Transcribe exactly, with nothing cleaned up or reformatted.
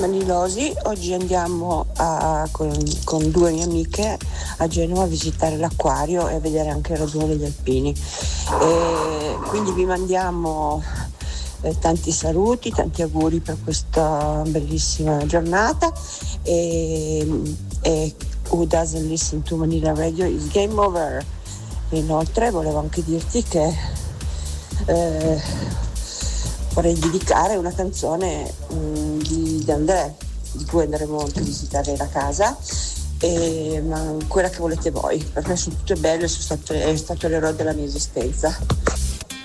Manilosi, oggi andiamo a, con, con due mie amiche a Genova a visitare l'acquario e a vedere anche il raduno degli alpini. E quindi vi mandiamo eh, tanti saluti, tanti auguri per questa bellissima giornata e, e Who Doesn't Listen to Manila Radio is Game Over. Inoltre volevo anche dirti che eh, vorrei dedicare una canzone mh, di, di André, di cui andremo anche a visitare la casa, e, ma quella che volete voi, perché sono tutte belle, sono state, è stato l'eroe della mia esistenza.